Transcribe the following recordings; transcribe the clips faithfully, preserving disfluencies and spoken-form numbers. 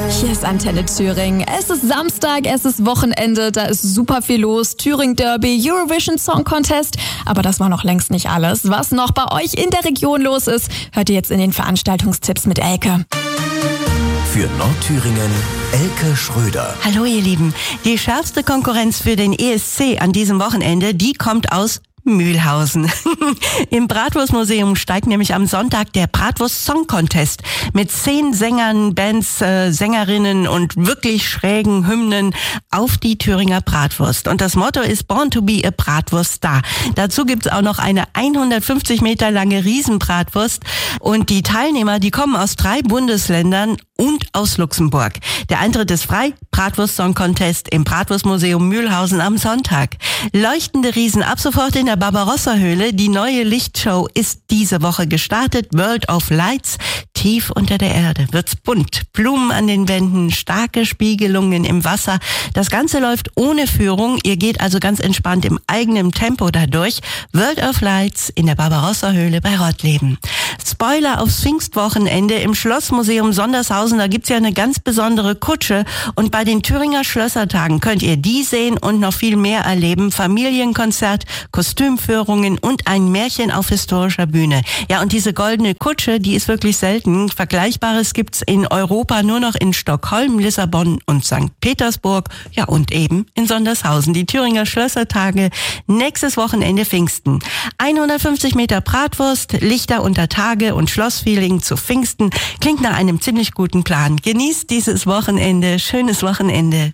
Hier ist Antenne Thüringen. Es ist Samstag, es ist Wochenende, da ist super viel los. Thüringen Derby, Eurovision Song Contest. Aber das war noch längst nicht alles. Was noch bei euch in der Region los ist, hört ihr jetzt in den Veranstaltungstipps mit Elke. Für Nordthüringen, Elke Schröder. Hallo ihr Lieben. Die schärfste Konkurrenz für den E S C an diesem Wochenende, die kommt aus Mühlhausen. Im Bratwurstmuseum steigt nämlich am Sonntag der Bratwurst Song Contest mit zehn Sängern, Bands, äh, Sängerinnen und wirklich schrägen Hymnen auf die Thüringer Bratwurst. Und das Motto ist Born to be a Bratwurst Star. Dazu gibt's auch noch eine hundertfünfzig Meter lange Riesenbratwurst. Und die Teilnehmer, die kommen aus drei Bundesländern und aus Luxemburg. Der Eintritt ist frei. Bratwurst Song Contest im Bratwurstmuseum Mühlhausen am Sonntag. Leuchtende Riesen ab sofort in der Barbarossa-Höhle. Die neue Lichtshow ist diese Woche gestartet. World of Lights. Tief unter der Erde wird's bunt. Blumen an den Wänden, starke Spiegelungen im Wasser. Das Ganze läuft ohne Führung. Ihr geht also ganz entspannt im eigenen Tempo dadurch. World of Lights in der Barbarossa-Höhle bei Rottleben. Spoiler aufs Pfingstwochenende im Schlossmuseum Sondershausen. Da gibt's ja eine ganz besondere Kutsche. Und bei den Thüringer Schlössertagen könnt ihr die sehen und noch viel mehr erleben. Familienkonzert, Kostümführungen und ein Märchen auf historischer Bühne. Ja, und diese goldene Kutsche, die ist wirklich selten. Vergleichbares gibt's in Europa nur noch in Stockholm, Lissabon und Sankt Petersburg. Ja, und eben in Sondershausen. Die Thüringer Schlössertage, nächstes Wochenende Pfingsten. hundertfünfzig Meter Bratwurst, Lichter unter Tage und Schlossfeeling zu Pfingsten. Klingt nach einem ziemlich guten Plan. Genießt dieses Wochenende. Schönes Wochenende.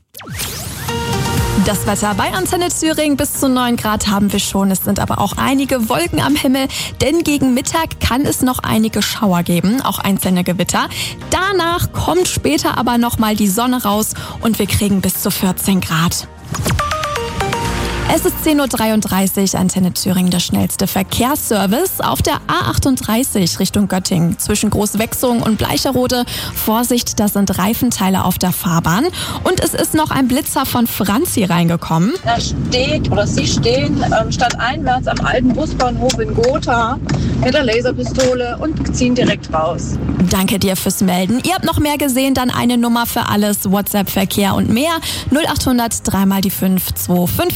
Das Wetter bei Antenne Thüringen, bis zu neun Grad haben wir schon. Es sind aber auch einige Wolken am Himmel, denn gegen Mittag kann es noch einige Schauer geben, auch einzelne Gewitter. Danach kommt später aber nochmal die Sonne raus und wir kriegen bis zu vierzehn Grad. Es ist zehn Uhr dreiunddreißig, Antenne Thüringen, der schnellste Verkehrsservice auf der A achtunddreißig Richtung Göttingen. Zwischen Großwechsung und Bleicherode. Vorsicht, das sind Reifenteile auf der Fahrbahn. Und es ist noch ein Blitzer von Franzi reingekommen. Da steht, oder sie stehen, ähm, stadteinwärts am alten Busbahnhof in Gotha mit der Laserpistole und ziehen direkt raus. Danke dir fürs Melden. Ihr habt noch mehr gesehen, dann eine Nummer für alles, WhatsApp, Verkehr und mehr. null acht hundert drei mal die fünf zwei fünf.